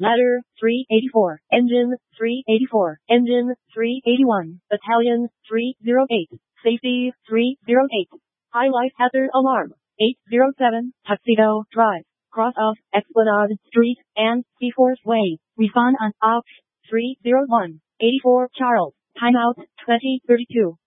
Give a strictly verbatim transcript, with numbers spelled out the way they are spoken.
Ladder, three eighty-four. Engine, three eighty-four. Engine, three eighty-one. Battalion, three oh eight. Safety, three oh eight. High life hazard alarm, eight oh seven. Tuxedo Drive, cross off Esplanade Street and Seaforth Way. Respond on O P S three oh one. eighty-four Charles. Timeout, twenty thirty-two.